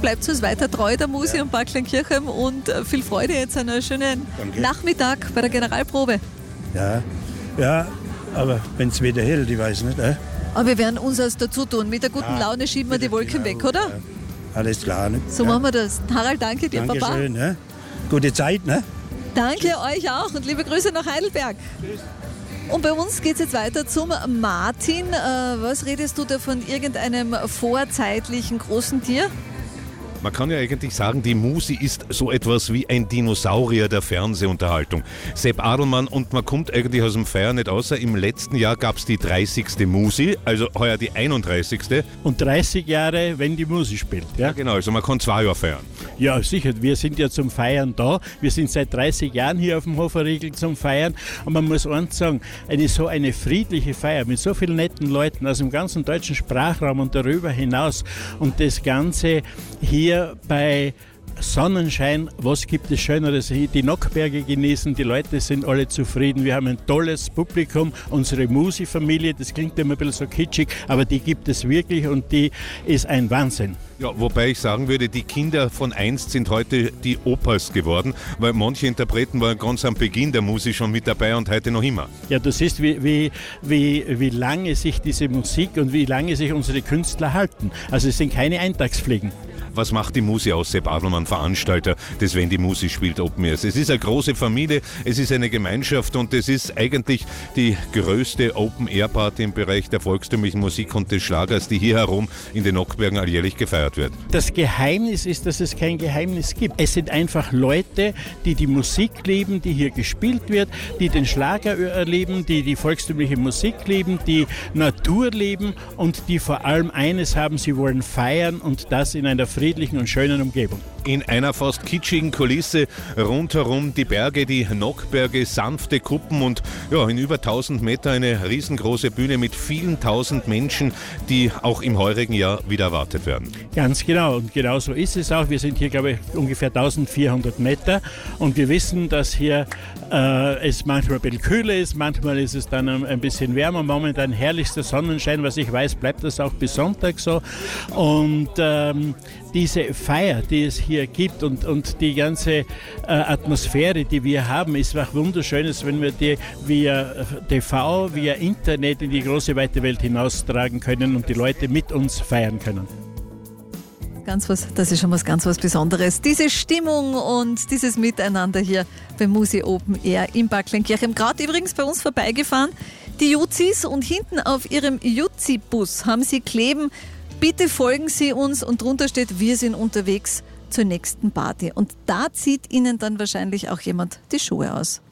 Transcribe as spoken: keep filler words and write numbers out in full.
bleibt uns weiter treu der Musi und Park Kleinkirchen und viel Freude jetzt an einem schönen Danke. Nachmittag bei der Generalprobe. Ja, ja, aber wenn es wieder hält, ich weiß nicht. Äh? Aber wir werden uns dazu tun. Mit der guten Ja, Laune schieben wir die Wolken genau, weg, oder? Ja. Alles klar. Ne? So ja. machen wir das. Harald, danke dir, Papa. Dankeschön. Ne? Gute Zeit. Ne? Danke euch auch und liebe Grüße nach Heidelberg. Tschüss. Und bei uns geht es jetzt weiter zum Martin. Äh, was redest du da von irgendeinem vorzeitlichen großen Tier? Man kann ja eigentlich sagen, die Musi ist so etwas wie ein Dinosaurier der Fernsehunterhaltung. Sepp Adelmann, und man kommt eigentlich aus dem Feiern nicht außer. Im letzten Jahr gab es die dreißigste Musi, also heuer die einunddreißigste. Und dreißig Jahre, wenn die Musi spielt. Ja, ja genau, also man kann zwei Jahre feiern. Ja, sicher, wir sind ja zum Feiern da. Wir sind seit dreißig Jahren hier auf dem Hoferriegel zum Feiern. Und man muss eins sagen, eine so eine friedliche Feier mit so vielen netten Leuten aus dem ganzen deutschen Sprachraum und darüber hinaus. Und das Ganze hier bei Sonnenschein, was gibt es Schöneres? Die Nockberge genießen, die Leute sind alle zufrieden. Wir haben ein tolles Publikum, unsere Musi-Familie, das klingt immer ein bisschen so kitschig, aber die gibt es wirklich und die ist ein Wahnsinn. Ja, wobei ich sagen würde, die Kinder von einst sind heute die Opas geworden, weil manche Interpreten waren ganz am Beginn der Musik schon mit dabei und heute noch immer. Ja, du siehst, wie, wie, wie, wie lange sich diese Musik und wie lange sich unsere Künstler halten. Also es sind keine Eintagsfliegen. Was macht die Musi aus? Sepp Adelmann, Veranstalter des Wenn die Musi spielt Open Airs. Es ist eine große Familie, es ist eine Gemeinschaft und es ist eigentlich die größte Open Air Party im Bereich der volkstümlichen Musik und des Schlagers, die hier herum in den Nockbergen alljährlich gefeiert wird. Das Geheimnis ist, dass es kein Geheimnis gibt. Es sind einfach Leute, die die Musik lieben, die hier gespielt wird, die den Schlager lieben, die die volkstümliche Musik lieben, die Natur lieben und die vor allem eines haben, sie wollen feiern und das in einer friedlichen und schönen Umgebung. In einer fast kitschigen Kulisse, rundherum die Berge, die Nockberge, sanfte Kuppen und ja, in über tausend Meter eine riesengroße Bühne mit vielen tausend Menschen, die auch im heurigen Jahr wieder erwartet werden. Ganz genau und genau so ist es auch. Wir sind hier, glaube ich, ungefähr eintausendvierhundert Meter und wir wissen, dass hier äh, es manchmal ein bisschen kühler ist, manchmal ist es dann ein, ein bisschen wärmer. Momentan herrlichster Sonnenschein, was ich weiß, bleibt das auch bis Sonntag so. Und ähm, diese Feier, die es hier gibt und, und die ganze äh, Atmosphäre, die wir haben, ist auch wunderschönes, wenn wir die via T V, via Internet in die große weite Welt hinaustragen können und die Leute mit uns feiern können. Ganz was, das ist schon was ganz was Besonderes. Diese Stimmung und dieses Miteinander hier beim Musi Open Air im Park Kleinkirchen. Gerade übrigens bei uns vorbeigefahren, die Juzis, und hinten auf ihrem Juzi-Bus haben sie kleben: Bitte folgen Sie uns, und drunter steht: Wir sind unterwegs zur nächsten Party. Und da zieht Ihnen dann wahrscheinlich auch jemand die Schuhe aus.